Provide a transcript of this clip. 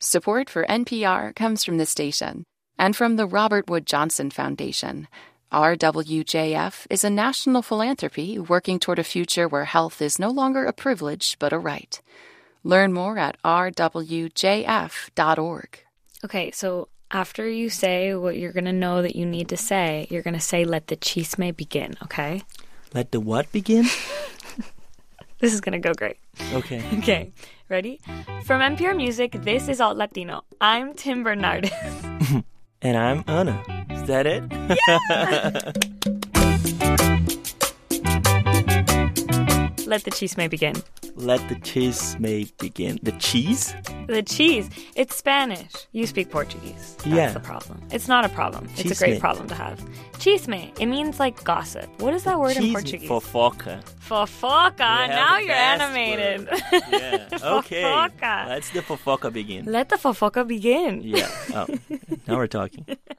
Support for NPR comes from the station and from the Robert Wood Johnson Foundation. RWJF is a national philanthropy working toward a future where health is no longer a privilege but a right. Learn more at rwjf.org. Okay, so after you say what you're going to know that you need to say, you're going to say, let the chisme begin, okay? Let the what begin? This is going to go great. Okay. Okay, ready? From NPR Music, this is Alt Latino. I'm Tim Bernardes. And I'm Anna. Is that it? Let the chisme begin. Let the chisme begin. The cheese? The cheese. It's Spanish. You speak Portuguese. That's Yeah. the problem. It's not a problem. It's a Chisme. great problem to have. Chisme. It means like gossip. What is that word in Cheese Portuguese? Fofoca. Fofoca. Yeah, Now the you're best animated. Yeah. Okay. Fofoca. Let's the fofoca begin. Let the fofoca begin. Yeah. Oh, now we're talking.